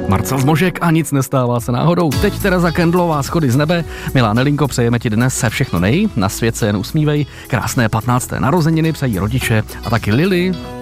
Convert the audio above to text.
Marcel Zmožek a nic nestává se náhodou. Teď Tereza Kendlová, schody z nebe. Milá Nelinko, přejeme ti dnes se všechno nej, na svět se jen usmívej. Krásné 15. narozeniny přejí rodiče a taky Lily,